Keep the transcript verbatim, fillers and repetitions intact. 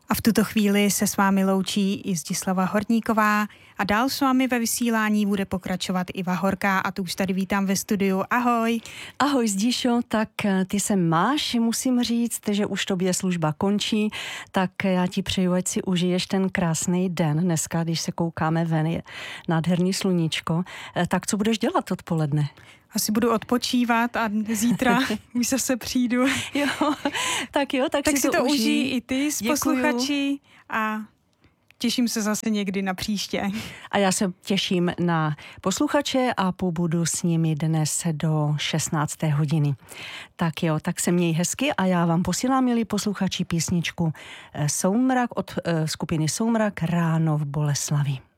A v tuto chvíli se s vámi loučí i Zdislava Horníková a dál s vámi ve vysílání bude pokračovat Iva Horká a tu už tady vítám ve studiu. Ahoj. Ahoj Zdišo, tak ty se máš, musím říct, že už tobě služba končí, tak já ti přeju, ať si užiješ ten krásný den. Dneska, když se koukáme ven, je nádherný sluníčko. Tak co budeš dělat odpoledne? Asi budu odpočívat a zítra už zase přijdu. Jo, tak jo, tak, tak si to, to užij užij. i ty s Děkuju. posluchači a těším se zase někdy na příště. A já se těším na posluchače a pobudu s nimi dnes do šestnácté hodiny. Tak jo, tak se měj hezky a já vám posílám, milí posluchači, písničku Soumrak od skupiny Soumrak Ráno v Boleslavi.